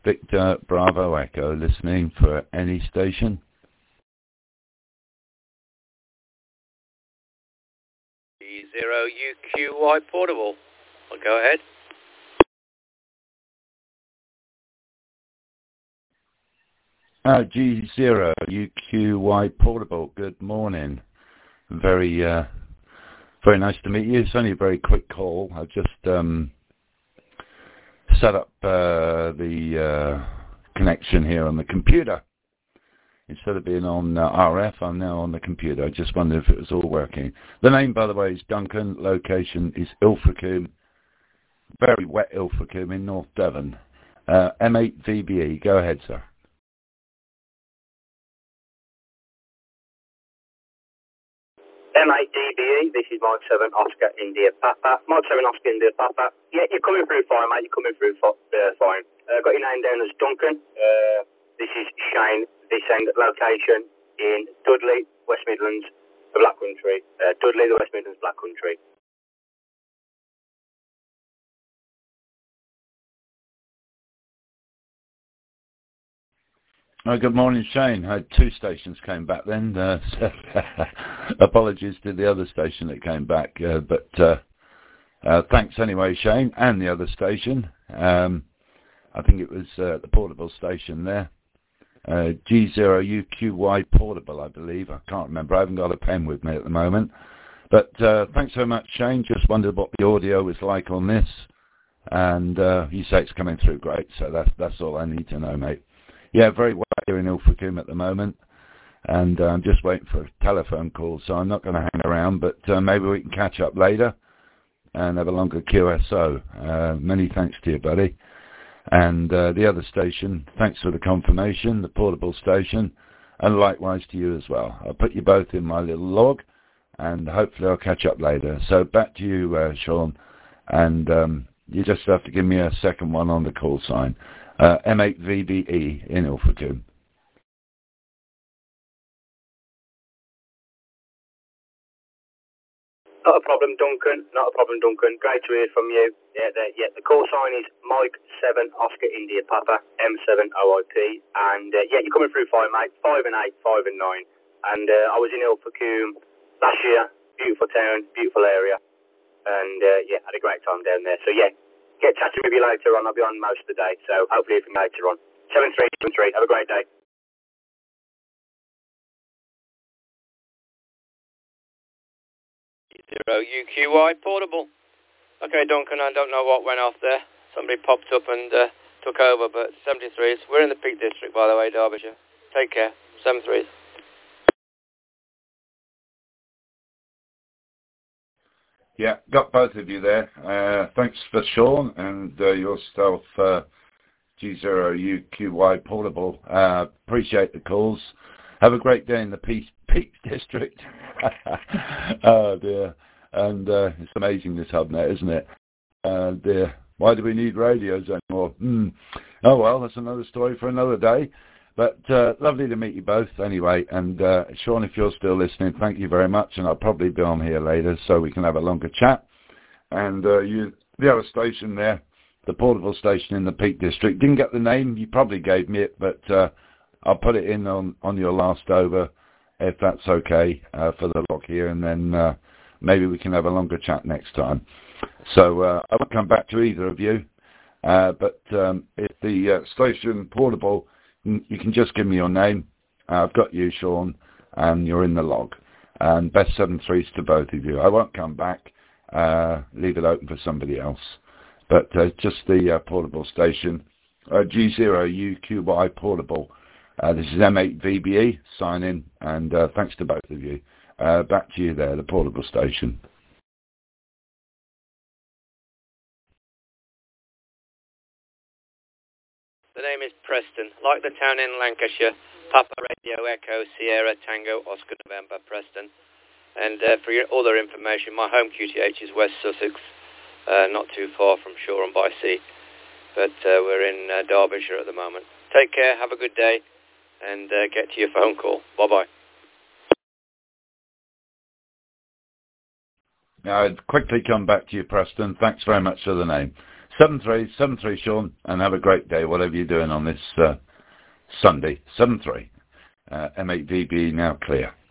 Victor Bravo Echo, listening for any station. G0UQY Portable. Well, go ahead. G0UQY Portable. Good morning. Very nice to meet you. It's only a very quick call. I've just set up the connection here on the computer. Instead of being on RF, I'm now on the computer. I just wondered if it was all working. The name, by the way, is Duncan. Location is Ilfracombe. Very wet Ilfracombe in North Devon. M8VBE. Go ahead, sir. M8DBE, this is Mike 7 Oscar India Papa. Mike 7 Oscar India Papa. Yeah, you're coming through fine, mate. You're coming through fine. Got your name down as Duncan. This is Shane. This end location in Dudley, West Midlands, the Black Country. Dudley, the West Midlands, Black Country. Good morning, Shane. I had two stations came back then. Apologies to the other station that came back. But thanks anyway, Shane, and the other station. I think it was the portable station there. G0UQY Portable, I believe. I can't remember. I haven't got a pen with me at the moment. But thanks so much, Shane. Just wondered what the audio was like on this. And you say it's coming through great. So that's all I need to know, mate. Yeah, very well here in Ilfracombe at the moment, and I'm just waiting for a telephone call, so I'm not going to hang around, but maybe we can catch up later and have a longer QSO. Many thanks to you, buddy. And the other station, thanks for the confirmation, the portable station, and likewise to you as well. I'll put you both in my little log, and hopefully I'll catch up later. So back to you, Sean, and you just have to give me a second one on the call sign. M8VBE in Ilfracombe. Not a problem, Duncan. Not a problem, Duncan. Great to hear from you. Yeah, the call sign is Mike 7 Oscar India Papa M7 OIP, and yeah, you're coming through fine, mate. 5 and 8, 5 and 9, and I was in Ilfracombe last year. Beautiful town, beautiful area, and yeah, had a great time down there. So yeah. Get chatting with you later on. I'll be on most of the day, so hopefully if you later on. 7373. Have a great day. G0UQY Portable. Okay, Duncan, I don't know what went off there. Somebody popped up and took over, but 73s. We're in the Peak District, by the way, Derbyshire. Take care. 73s. Yeah, got both of you there. Thanks for Sean and yourself, G0UQY Portable. Appreciate the calls. Have a great day in the Peak District. Oh, dear. And it's amazing, this HubNet, isn't it? Dear. Why do we need radios anymore? Oh, well, that's another story for another day. But lovely to meet you both anyway. And Sean, if you're still listening, thank you very much. And I'll probably be on here later so we can have a longer chat. And the other station there, the portable station in the Peak District, didn't get the name. You probably gave me it, but I'll put it in on your last over, if that's okay, for the log here. And then maybe we can have a longer chat next time. So I won't come back to either of you. But if the station portable, you can just give me your name. I've got you, Sean, and you're in the log. And best 7-3s to both of you. I won't come back. Leave it open for somebody else. But just the portable station. G0UQY Portable. This is M8VBE. Sign in. And thanks to both of you. Back to you there, the portable station. The name is Preston, like the town in Lancashire. Papa Radio Echo Sierra Tango Oscar November Preston. And for your other information, my home QTH is West Sussex, not too far from Shoreham by Sea. But we're in Derbyshire at the moment. Take care, have a good day, and get to your phone call. Bye-bye. I'd quickly come back to you, Preston. Thanks very much for the name. 7-3, Sean, and have a great day, whatever you're doing on this Sunday. 7-3. M8VB now clear.